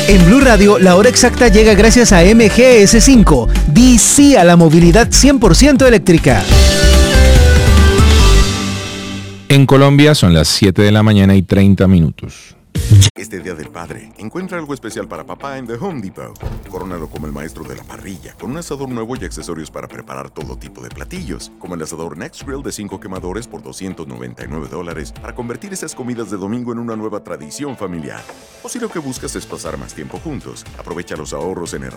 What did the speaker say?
En Blue Radio, la hora exacta llega gracias a MGS5. Di sí a la movilidad 100% eléctrica. En Colombia son las 7 de la mañana y 30 minutos. Este Día del Padre, encuentra algo especial para papá en The Home Depot. Corónalo como el maestro de la parrilla, con un asador nuevo y accesorios para preparar todo tipo de platillos, como el asador Next Grill de 5 quemadores por $299 para convertir esas comidas de domingo en una nueva tradición familiar. O si lo que buscas es pasar más tiempo juntos, aprovecha los ahorros en